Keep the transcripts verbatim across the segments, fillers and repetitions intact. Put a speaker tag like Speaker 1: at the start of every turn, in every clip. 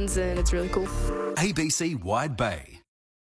Speaker 1: friends, and it's really cool.
Speaker 2: A B C Wide Bay.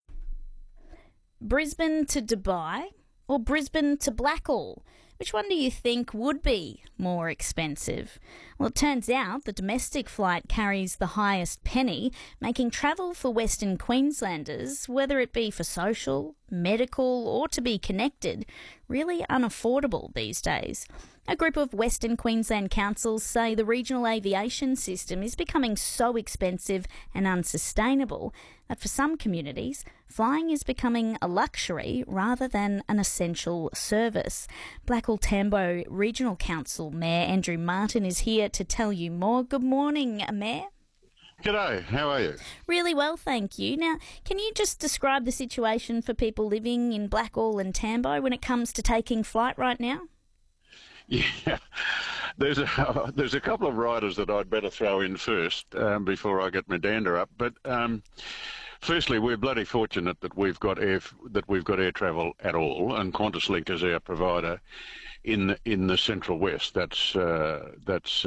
Speaker 3: Brisbane to Dubai or Brisbane to Blackall? Which one do you think would be more expensive? Well, it turns out the domestic flight carries the highest penny, making travel for Western Queenslanders, whether it be for social, medical or to be connected, really unaffordable these days. A group of Western Queensland councils say the regional aviation system is becoming so expensive and unsustainable that for some communities, flying is becoming a luxury rather than an essential service. Blackall Tambo Regional Council Mayor Andrew Martin is here to tell you more. Good morning, Mayor.
Speaker 4: G'day, how are you?
Speaker 3: Really well, thank you. Now, can you just describe the situation for people living in Blackall and Tambo when it comes to taking flight right now?
Speaker 4: Yeah, there's a there's a couple of riders that I'd better throw in first um, before I get my dander up. But um, firstly, we're bloody fortunate that we've got air that we've got air travel at all, and QantasLink is our provider in the, in the Central West. That's uh, that's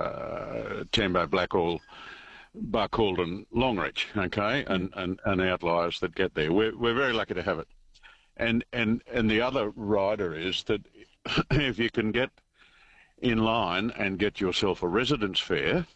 Speaker 4: uh, Tambo, Blackall, Barcaldine, Longreach, okay, and, and, and outliers that get there. We're we're very lucky to have it. And and and the other rider is that if you can get in line and get yourself a residence fare,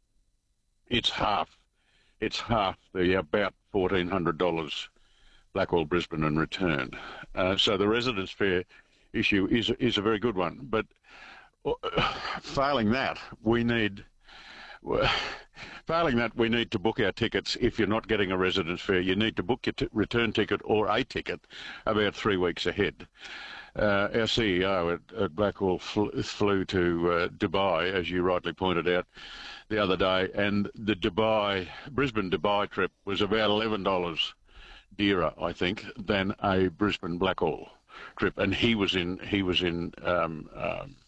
Speaker 4: it's half, it's half the about fourteen hundred dollars Blackall, Brisbane and return. Uh, so the residence fare issue is is a very good one. But uh, failing that, we need. Well, failing that, we need to book our tickets. If you're not getting a residence fare, you need to book your t- return ticket or a ticket about three weeks ahead. Uh, our C E O at, at Blackall fl- flew to uh, Dubai, as you rightly pointed out, the other day, and the Dubai Brisbane-Dubai trip was about eleven dollars dearer, I think, than a Brisbane-Blackall trip, and he was in he was in. Um, um,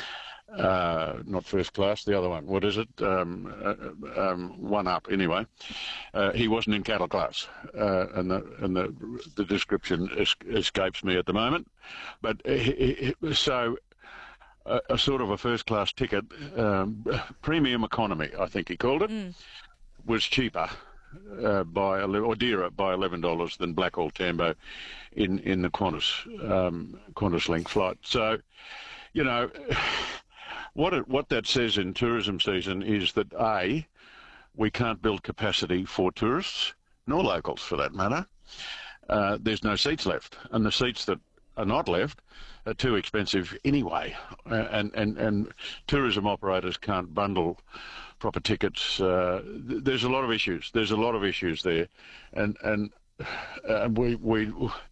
Speaker 4: Uh, not first class, the other one. What is it? Um, uh, um, one up, anyway. Uh, he wasn't in cattle class, uh, and the and the the description es- escapes me at the moment. But he, he, so a, a sort of a first class ticket, um, premium economy, I think he called it, mm. was cheaper uh, by or dearer by eleven dollars than Blackall Tambo in in the Qantas um, QantasLink flight. So, you know. What it, what that says in tourism season is that, A, we can't build capacity for tourists, nor locals for that matter. Uh, there's no seats left, and the seats that are not left are too expensive anyway. Uh, and, and, and tourism operators can't bundle proper tickets. Uh, th- there's a lot of issues. There's a lot of issues there. And, and uh, we... we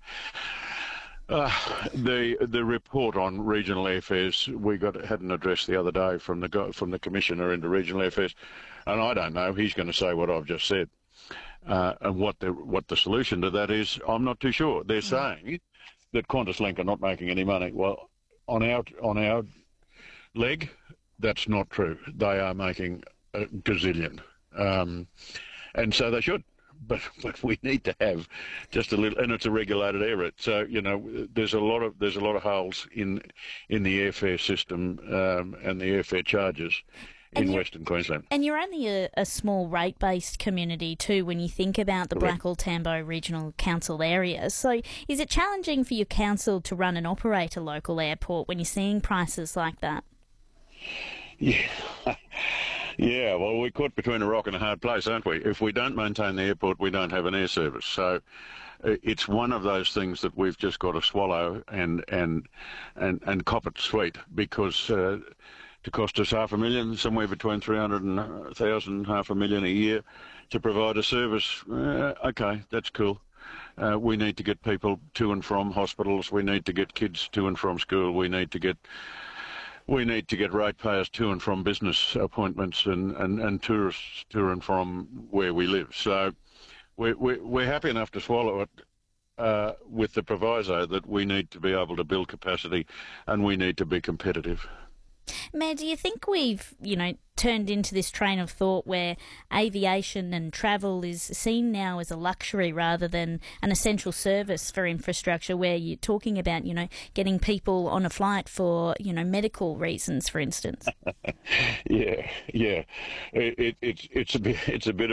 Speaker 4: Uh, the the report on regional airfares, we got had an address the other day from the from the commissioner into regional airfares, and I don't know. He's going to say what I've just said, uh, and what the what the solution to that is, I'm not too sure. They're mm. saying that QantasLink are not making any money. Well, on our on our leg, that's not true. They are making a gazillion, um, and so they should. But but we need to have just a little, and it's a regulated air route. So you know, there's a lot of there's a lot of holes in in the airfare system um, and the airfare charges in Western Queensland.
Speaker 3: And you're only a, a small rate-based community too when you think about the Blackall Tambo Regional Council area. So is it challenging for your council to run and operate a local airport when you're seeing prices like that?
Speaker 4: Yeah. Yeah, well, we're caught between a rock and a hard place, aren't we? If we don't maintain the airport, we don't have an air service. So uh, it's one of those things that we've just got to swallow and and and, and cop it sweet, because uh, to cost us half a million, somewhere between three hundred thousand, half a million a year to provide a service, uh, okay, that's cool. Uh, we need to get people to and from hospitals. We need to get kids to and from school. We need to get... We need to get ratepayers to and from business appointments and, and, and tourists to and from where we live. So we're, we're, we're happy enough to swallow it uh, with the proviso that we need to be able to build capacity and we need to be competitive.
Speaker 3: Mayor, do you think we've, you know, turned into this train of thought where aviation and travel is seen now as a luxury rather than an essential service for infrastructure, where you're talking about, you know, getting people on a flight for, you know, medical reasons, for instance?
Speaker 4: yeah, yeah. It, it, it's it's a bit it's a bit